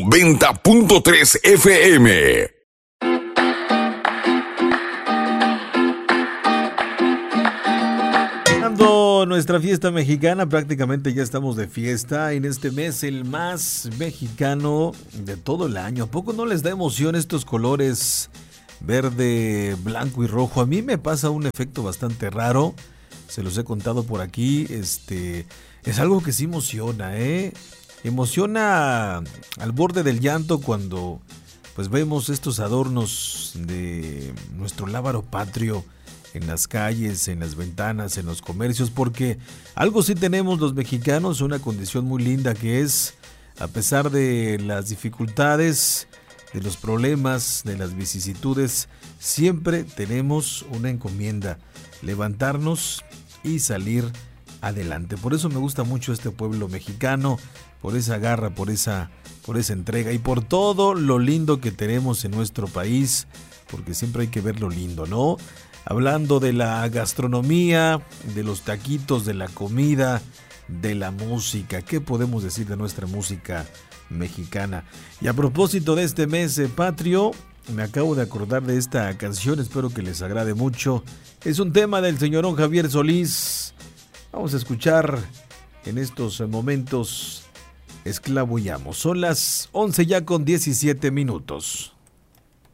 90.3 FM. Nuestra fiesta mexicana, prácticamente ya estamos de fiesta en este mes, el más mexicano de todo el año. ¿A poco no les da emoción estos colores verde, blanco y rojo? A mí me pasa un efecto bastante raro, se los he contado por aquí. Es algo que sí emociona, emociona al borde del llanto cuando pues vemos estos adornos de nuestro lábaro patrio en las calles, en las ventanas, en los comercios, porque algo sí tenemos los mexicanos, una condición muy linda que es, a pesar de las dificultades, de los problemas, de las vicisitudes, siempre tenemos una encomienda: levantarnos y salir adelante. Por eso me gusta mucho este pueblo mexicano, por esa garra, por esa entrega y por todo lo lindo que tenemos en nuestro país, porque siempre hay que ver lo lindo, ¿no? Hablando de la gastronomía, de los taquitos, de la comida, de la música. ¿Qué podemos decir de nuestra música mexicana? Y a propósito de este mes patrio, me acabo de acordar de esta canción, espero que les agrade mucho. Es un tema del señorón Javier Solís. Vamos a escuchar en estos momentos Esclavo y Amo. Son las 11 ya con 17 minutos.